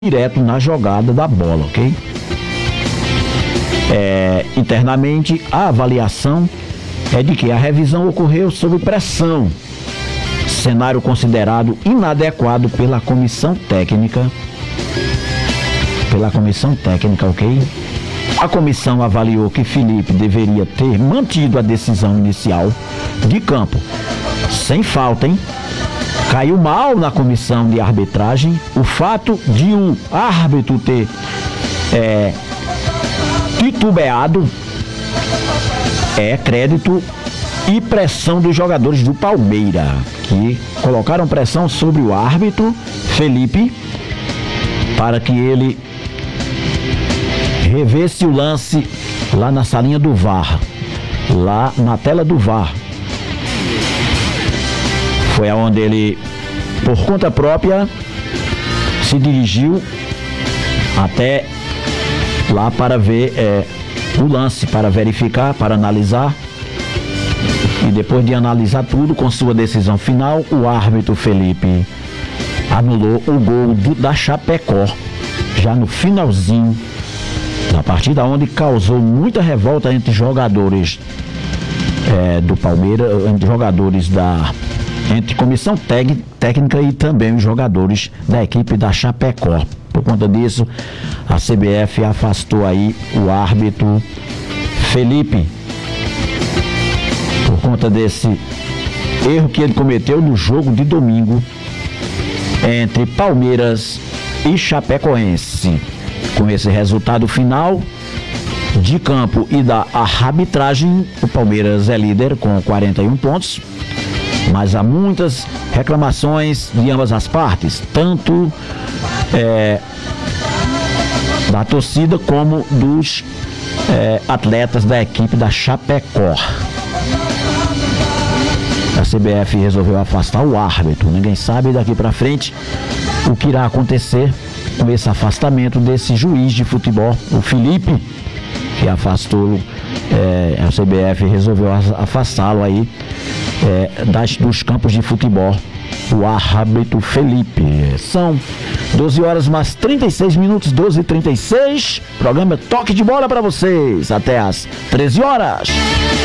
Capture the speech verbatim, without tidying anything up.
direto na jogada da bola, ok? É, internamente, a avaliação é de que a revisão ocorreu sob pressão, cenário considerado inadequado pela comissão técnica, pela comissão técnica, ok? A comissão avaliou que Felipe deveria ter mantido a decisão inicial de campo, sem falta, hein? Caiu mal na comissão de arbitragem o fato de o árbitro ter é, titubeado, é crédito e pressão dos jogadores do Palmeiras, que colocaram pressão sobre o árbitro Felipe para que ele revesse o lance lá na salinha do V A R, lá na tela do V A R. Foi aonde ele, por conta própria, se dirigiu até lá para ver é, o lance, para verificar, para analisar. E depois de analisar tudo, com sua decisão final, o árbitro Felipe anulou o gol do, da Chapecó, já no finalzinho da partida, onde causou muita revolta entre jogadores é, do Palmeiras, entre jogadores da... entre comissão tec, técnica e também os jogadores da equipe da Chapecó. Por conta disso, a C B F afastou aí o árbitro Felipe, por conta desse erro que ele cometeu no jogo de domingo entre Palmeiras e Chapecoense. Com esse resultado final de campo e da arbitragem, o Palmeiras é líder com quarenta e um pontos, mas há muitas reclamações de ambas as partes, tanto é, da torcida como dos é, atletas da equipe da Chapecó. A C B F resolveu afastar o árbitro. Ninguém sabe daqui para frente o que irá acontecer com esse afastamento desse juiz de futebol, o Felipe, que afastou, é, a C B F resolveu afastá-lo aí É, das, dos campos de futebol, o árbitro Felipe. São doze horas mais trinta e seis minutos, doze e trinta e seis. Programa Toque de Bola para vocês até às treze horas.